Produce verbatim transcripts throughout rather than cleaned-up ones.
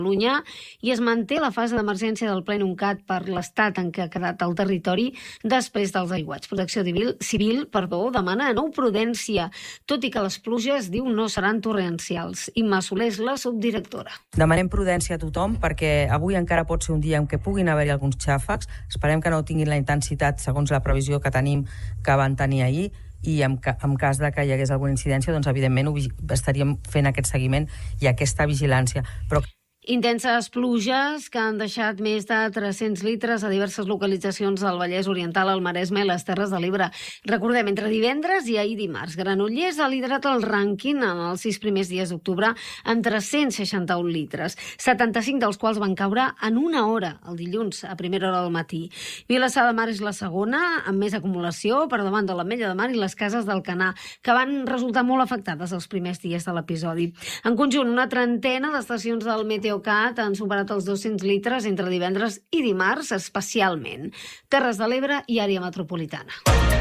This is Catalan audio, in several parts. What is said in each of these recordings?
Catalunya i es manté la fase d'emergència del ple Uncat per l'estat en què ha quedat el territori després dels aiguats. Protecció Civil, civil perdó, demana de nou prudència, tot i que les pluges, diu, no seran torrencials. Imma Soler és la subdirectora. Demanem prudència a tothom perquè avui encara pot ser un dia en què puguin haver-hi alguns xàfecs. Esperem que no tinguin la intensitat segons la previsió que tenim que van tenir ahir, i en, ca en cas de que hi hagués alguna incidència, doncs evidentment ho estaríem fent aquest seguiment i aquesta vigilància. Però intenses pluges que han deixat més de tres-cents litres a diverses localitzacions del Vallès Oriental, al Maresme i les Terres de l'Ebre. Recordem, entre divendres i ahir dimarts, Granollers ha liderat el rànquing en els sis primers dies d'octubre amb tres-cents seixanta-un litres, setanta-cinc dels quals van caure en una hora, el dilluns, a primera hora del matí. Vilassar de Mar és la segona, amb més acumulació, per davant de l'Ametlla de Mar i les Cases d'Alcanar, que van resultar molt afectades els primers dies de l'episodi. En conjunt, una trentena d'estacions del Meteocat han superat els dos-cents litres entre divendres i dimarts, especialment Terres de l'Ebre i àrea metropolitana.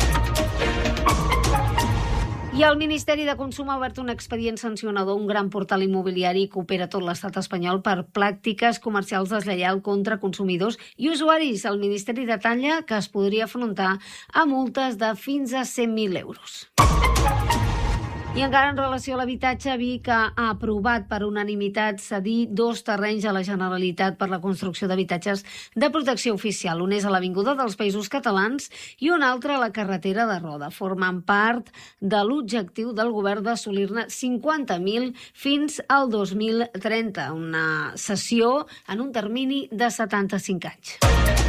I el Ministeri de Consum ha obert un expedient sancionador a un gran portal immobiliari que opera tot l'estat espanyol per pràctiques comercials deslleials contra consumidors i usuaris. El Ministeri detalla que es podria afrontar a multes de fins a cent mil euros. I encara en relació a l'habitatge, Vic ha aprovat per unanimitat cedir dos terrenys a la Generalitat per la construcció d'habitatges de protecció oficial. Un és a l'Avinguda dels Països Catalans i un altre a la carretera de Roda. Formen part de l'objectiu del govern d'assolir-ne cinquanta mil fins al dos mil trenta, una cessió en un termini de setanta-cinc anys.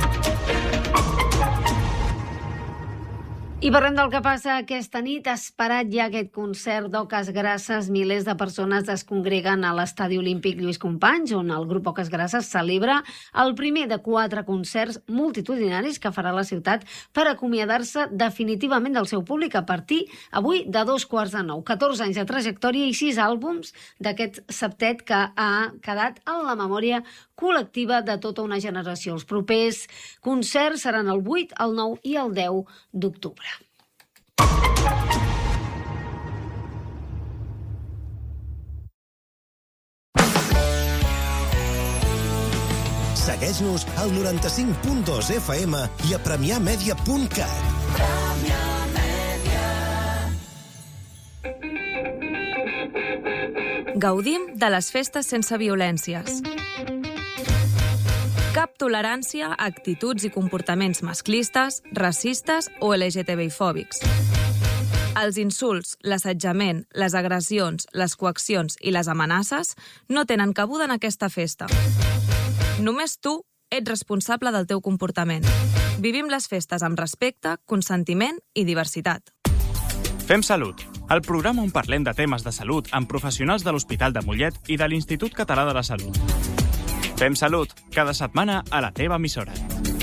I parlem del que passa aquesta nit. Esperat ja aquest concert d'Oques Grasses. Milers de persones es congreguen a l'Estadi Olímpic Lluís Companys, on el grup Oques Grasses celebra el primer de quatre concerts multitudinaris que farà la ciutat per acomiadar-se definitivament del seu públic a partir avui de dos quarts de nou. catorze anys de trajectòria i sis àlbums d'aquest septet que ha quedat en la memòria col·lectiva de tota una generació. Els propers concerts seran el vuit, el nou i el deu d'octubre. Segueix-nos al noranta-cinc punt dos F M i a premià media punt cat. Gaudim de les festes sense violències. Cap tolerància a actituds i comportaments masclistes, racistes o L G T B I fòbics. Els insults, l'assetjament, les agressions, les coaccions i les amenaces no tenen cabuda en aquesta festa. Només tu ets responsable del teu comportament. Vivim les festes amb respecte, consentiment i diversitat. Fem Salut, el programa on parlem de temes de salut amb professionals de l'Hospital de Mollet i de l'Institut Català de la Salut. Fem Salut, cada setmana a la teva emissora.